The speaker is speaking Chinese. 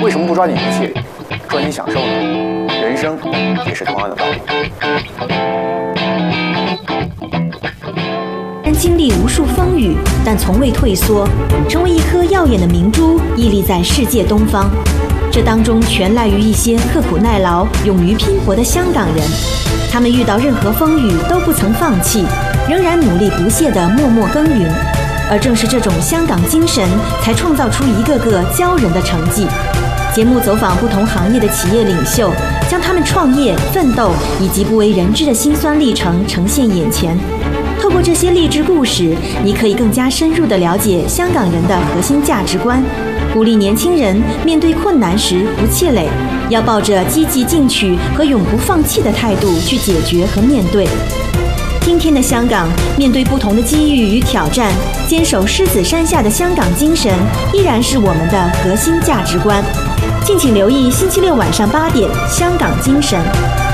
为什么不抓紧一切，专心享受呢？人生也是同样的道理。 经历无数风雨，但从未退缩，成为一颗耀眼的明珠，屹立在世界东方。这当中全赖于一些刻苦耐劳、勇于拼搏的香港人。他们遇到任何风雨都不曾放弃，仍然努力不懈地默默耕耘。而正是这种香港精神，才创造出一个个骄人的成绩。节目走访不同行业的企业领袖，将他们创业、奋斗以及不为人知的辛酸历程呈现眼前。透过这些励志故事，你可以更加深入地了解香港人的核心价值观，鼓励年轻人面对困难时不气馁，要抱着积极进取和永不放弃的态度去解决和面对。今天的香港，面对不同的机遇与挑战，坚守狮子山下的香港精神依然是我们的核心价值观。敬请留意星期六晚上8点《香港精神》。